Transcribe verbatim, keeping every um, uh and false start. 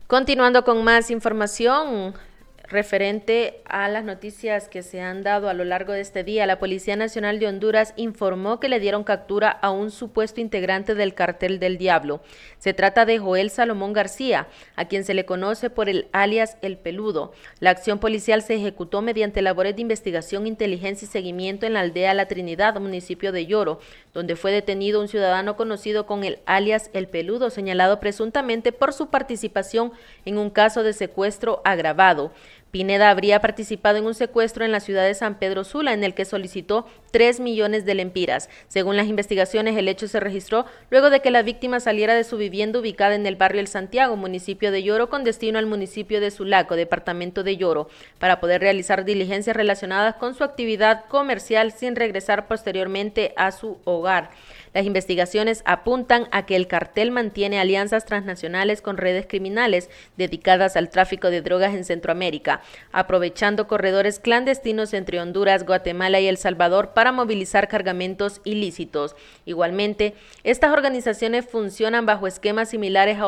Continuando con más información referente a las noticias que se han dado a lo largo de este día, la Policía Nacional de Honduras informó que le dieron captura a un supuesto integrante del Cartel del Diablo. Se trata de Joel Salomón García, a quien se le conoce por el alias El Peludo. La acción policial se ejecutó mediante labores de investigación, inteligencia y seguimiento en la aldea La Trinidad, municipio de Yoro, donde fue detenido un ciudadano conocido con el alias El Peludo, señalado presuntamente por su participación en un caso de secuestro agravado. Pineda habría participado en un secuestro en la ciudad de San Pedro Sula, en el que solicitó tres millones de lempiras. Según las investigaciones, el hecho se registró luego de que la víctima saliera de su vivienda ubicada en el barrio El Santiago, municipio de Yoro, con destino al municipio de Sulaco, departamento de Yoro, para poder realizar diligencias relacionadas con su actividad comercial sin regresar posteriormente a su hogar. Las investigaciones apuntan a que el cartel mantiene alianzas transnacionales con redes criminales dedicadas al tráfico de drogas en Centroamérica, aprovechando corredores clandestinos entre Honduras, Guatemala y El Salvador para movilizar cargamentos ilícitos. Igualmente, estas organizaciones funcionan bajo esquemas similares a